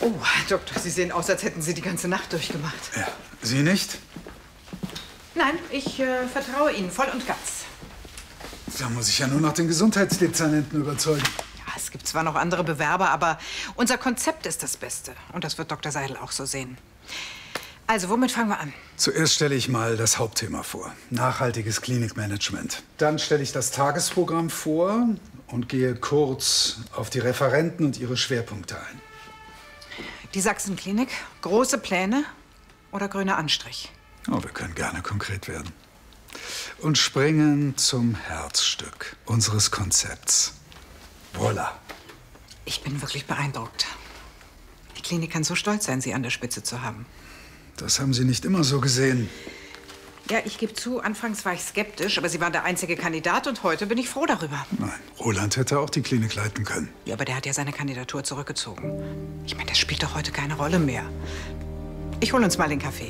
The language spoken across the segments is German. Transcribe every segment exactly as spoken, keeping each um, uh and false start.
Oh, Herr Doktor, Sie sehen aus, als hätten Sie die ganze Nacht durchgemacht. Ja, Sie nicht? Nein, ich äh, vertraue Ihnen voll und ganz. Da muss ich ja nur noch den Gesundheitsdezernenten überzeugen. Ja, es gibt zwar noch andere Bewerber, aber unser Konzept ist das Beste. Und das wird Doktor Seidel auch so sehen. Also, womit fangen wir an? Zuerst stelle ich mal das Hauptthema vor. Nachhaltiges Klinikmanagement. Dann stelle ich das Tagesprogramm vor und gehe kurz auf die Referenten und ihre Schwerpunkte ein. Die Sachsenklinik, große Pläne oder grüner Anstrich? Oh, wir können gerne konkret werden. Und springen zum Herzstück unseres Konzepts. Voilà. Ich bin wirklich beeindruckt. Die Klinik kann so stolz sein, Sie an der Spitze zu haben. Das haben Sie nicht immer so gesehen. Ja, ich gebe zu, anfangs war ich skeptisch, aber Sie waren der einzige Kandidat und heute bin ich froh darüber. Nein, Roland hätte auch die Klinik leiten können. Ja, aber der hat ja seine Kandidatur zurückgezogen. Ich meine, das spielt doch heute keine Rolle mehr. Ich hole uns mal den Kaffee.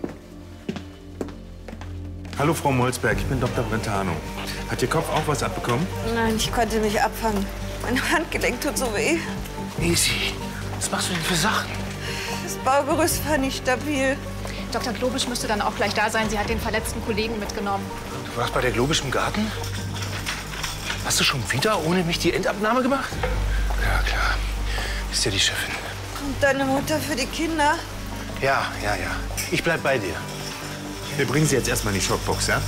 Hallo, Frau Molzberg, ich bin Doktor Brentano. Hat Ihr Kopf auch was abbekommen? Nein, ich konnte nicht abfangen. Mein Handgelenk tut so weh. Easy, was machst du denn für Sachen? Das Baugerüst war nicht stabil. Doktor Globisch müsste dann auch gleich da sein. Sie hat den verletzten Kollegen mitgenommen. Du warst bei der Globisch im Garten? Hast du schon wieder ohne mich die Endabnahme gemacht? Ja, klar. Ist ja die Chefin. Und deine Mutter für die Kinder? Ja, ja, ja. Ich bleib bei dir. Wir bringen sie jetzt erstmal in die Schockbox, ja?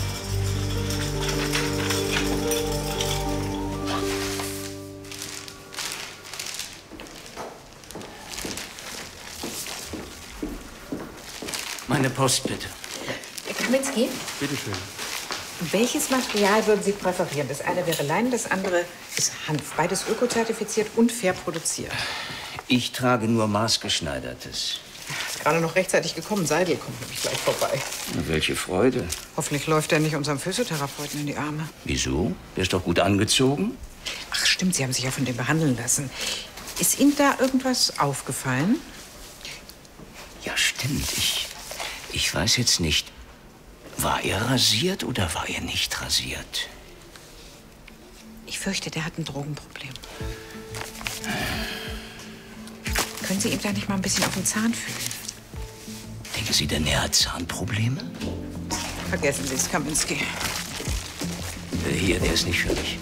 Meine Post, bitte. Kaminski, Bitte schön. welches Material würden Sie präferieren? Das eine wäre Leinen, das andere ist Hanf. Beides ökozertifiziert und fair produziert. Ich trage nur maßgeschneidertes. Ist gerade noch rechtzeitig gekommen. Seidel kommt nämlich gleich vorbei. Na, welche Freude. Hoffentlich läuft er nicht unserem Physiotherapeuten in die Arme. Wieso? Der ist doch gut angezogen. Ach stimmt, Sie haben sich ja von dem behandeln lassen. Ist Ihnen da irgendwas aufgefallen? Ja, stimmt. Ich, ich weiß jetzt nicht. War er rasiert oder war er nicht rasiert? Ich fürchte, der hat ein Drogenproblem. Können Sie ihm da nicht mal ein bisschen auf den Zahn fühlen? Denken Sie denn, er hat Zahnprobleme? Vergessen Sie es, Kaminski. Äh, Hier, der ist nicht für mich.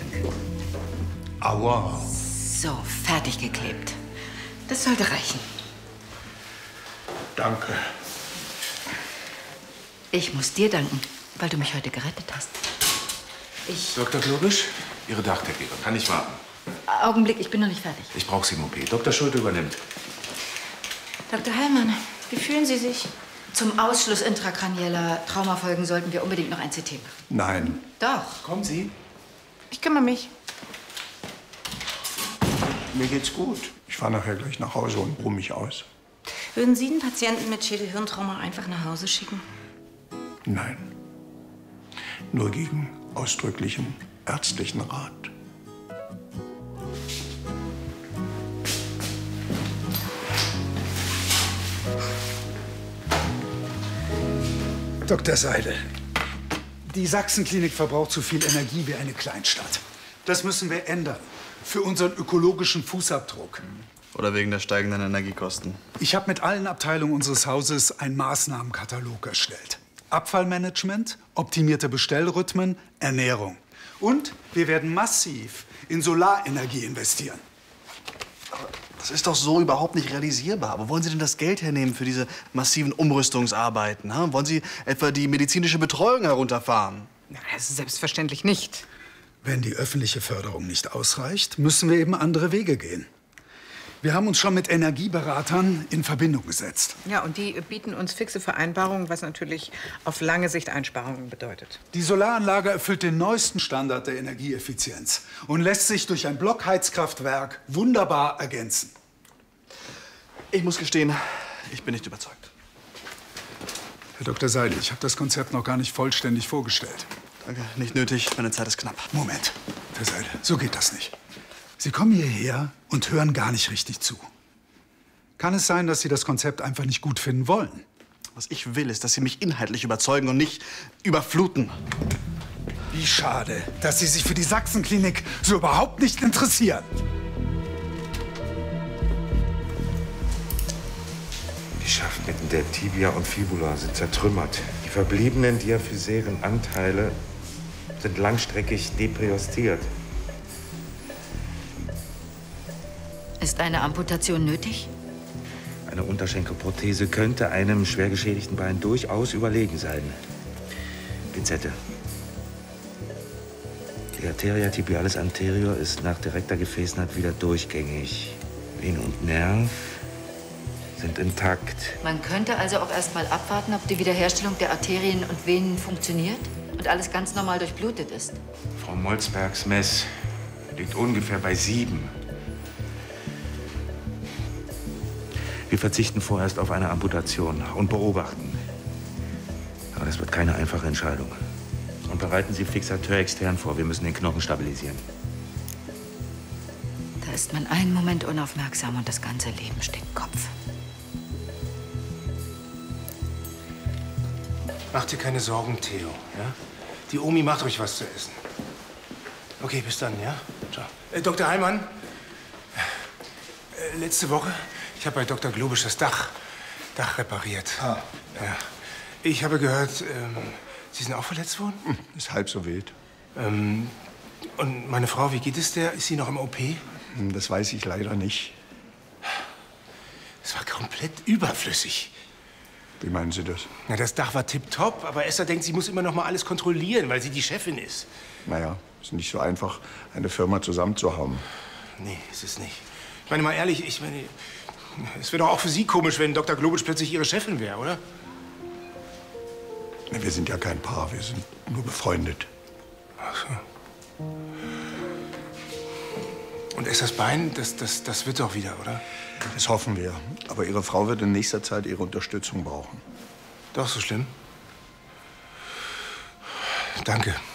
Aua. So, fertig geklebt. Das sollte reichen. Danke. Ich muss dir danken, weil du mich heute gerettet hast. Ich... Doktor Globisch, Ihre Dachdeckung. Kann ich warten? Augenblick, ich bin noch nicht fertig. Ich brauche Sie im O P. Doktor Schulte übernimmt. Doktor Heilmann, wie fühlen Sie sich? Zum Ausschluss intrakranieller Traumafolgen sollten wir unbedingt noch ein C T machen. Nein. Doch. Kommen Sie. Ich kümmere mich. Mir geht's gut. Ich fahre nachher gleich nach Hause und ruhe mich aus. Würden Sie einen Patienten mit Schädel-Hirntrauma einfach nach Hause schicken? Nein. Nur gegen ausdrücklichen ärztlichen Rat. Doktor Seidel, die Sachsenklinik verbraucht so viel Energie wie eine Kleinstadt. Das müssen wir ändern. Für unseren ökologischen Fußabdruck. Oder wegen der steigenden Energiekosten? Ich habe mit allen Abteilungen unseres Hauses einen Maßnahmenkatalog erstellt. Abfallmanagement, optimierte Bestellrhythmen, Ernährung. Und wir werden massiv in Solarenergie investieren. Das ist doch so überhaupt nicht realisierbar. Wo wollen Sie denn das Geld hernehmen für diese massiven Umrüstungsarbeiten? Ha? Wollen Sie etwa die medizinische Betreuung herunterfahren? Na, das ist selbstverständlich nicht. Wenn die öffentliche Förderung nicht ausreicht, müssen wir eben andere Wege gehen. Wir haben uns schon mit Energieberatern in Verbindung gesetzt. Ja, und die bieten uns fixe Vereinbarungen, was natürlich auf lange Sicht Einsparungen bedeutet. Die Solaranlage erfüllt den neuesten Standard der Energieeffizienz und lässt sich durch ein Blockheizkraftwerk wunderbar ergänzen. Ich muss gestehen, ich bin nicht überzeugt. Herr Doktor Seidel, ich habe das Konzept noch gar nicht vollständig vorgestellt. Danke, nicht nötig. Meine Zeit ist knapp. Moment, Herr Seidel, so geht das nicht. Sie kommen hierher und hören gar nicht richtig zu. Kann es sein, dass Sie das Konzept einfach nicht gut finden wollen? Was ich will, ist, dass Sie mich inhaltlich überzeugen und nicht überfluten. Wie schade, dass Sie sich für die Sachsenklinik so überhaupt nicht interessieren. Schaftnetten der Tibia und Fibula sind zertrümmert. Die verbliebenen diaphysären Anteile sind langstreckig depriostiert. Ist eine Amputation nötig? Eine Unterschenkelprothese könnte einem schwer geschädigten Bein durchaus überlegen sein. Pinzette. Die Arteria tibialis anterior ist nach direkter Gefäßnaht wieder durchgängig. Venen und Nerv sind intakt. Man könnte also auch erst mal abwarten, ob die Wiederherstellung der Arterien und Venen funktioniert und alles ganz normal durchblutet ist. Frau Molzbergs Mess liegt ungefähr bei sieben. Wir verzichten vorerst auf eine Amputation und beobachten. Aber das wird keine einfache Entscheidung. Und bereiten Sie Fixateur extern vor. Wir müssen den Knochen stabilisieren. Da ist man einen Moment unaufmerksam und das ganze Leben steckt Kopf. Mach dir keine Sorgen, Theo, ja? Die Omi macht euch was zu essen. Okay, bis dann, ja? Ciao. Äh, Doktor Heimann, äh, letzte Woche, ich habe bei Doktor Globisch das Dach, Dach repariert. Ah. Ja. Ich habe gehört, ähm, Sie sind auch verletzt worden? Hm, ist halb so wild. Ähm, und meine Frau, wie geht es der? Ist sie noch im O P? Hm, das weiß ich leider nicht. Es war komplett überflüssig. Wie meinen Sie das? Na, das Dach war tipptopp, aber Esther denkt, sie muss immer noch mal alles kontrollieren, weil sie die Chefin ist. Naja, ist nicht so einfach, eine Firma zusammenzuhauen. Nee, ist es nicht. Ich meine mal ehrlich, ich meine, es wäre doch auch für Sie komisch, wenn Doktor Globisch plötzlich Ihre Chefin wäre, oder? Na, wir sind ja kein Paar, wir sind nur befreundet. Ach so. Und Esthers Bein, das, das, das wird doch wieder, oder? Das hoffen wir. Aber Ihre Frau wird in nächster Zeit Ihre Unterstützung brauchen. Doch so schlimm? Danke.